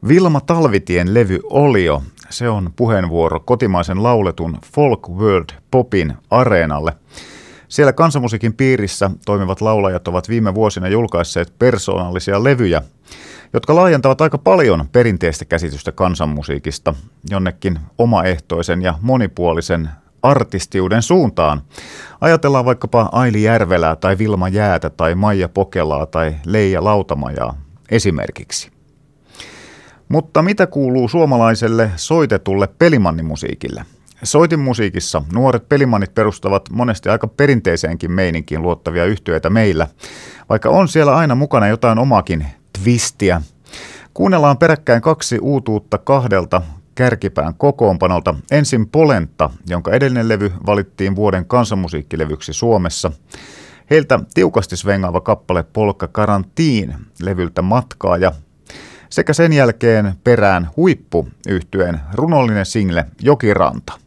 Vilma Talvitien levy Olio, se on puheenvuoro kotimaisen lauletun folk world popin areenalle. Siellä kansanmusiikin piirissä toimivat laulajat ovat viime vuosina julkaisseet persoonallisia levyjä, jotka laajentavat aika paljon perinteistä käsitystä kansanmusiikista jonnekin omaehtoisen ja monipuolisen artistiuden suuntaan. Ajatellaan vaikkapa Aili Järvelää tai Vilma Jäätä tai Maija Pokelaa tai Leija Lautamajaa esimerkiksi. Mutta mitä kuuluu suomalaiselle soitetulle pelimannimusiikille? Soitinmusiikissa nuoret pelimannit perustavat monesti aika perinteiseenkin meininkiin luottavia yhtyeitä meillä, vaikka on siellä aina mukana jotain omakin twistiä. Kuunnellaan peräkkäin 2 uutuutta 2 kärkipään kokoonpanolta. Ensin Polenta, jonka edellinen levy valittiin vuoden kansanmusiikkilevyksi Suomessa. Heiltä tiukasti svengaava kappale Polka Karantiin levyltä Matkaaja. Sekä sen jälkeen perään Huippu -yhtyeen runollinen single Jokiranta.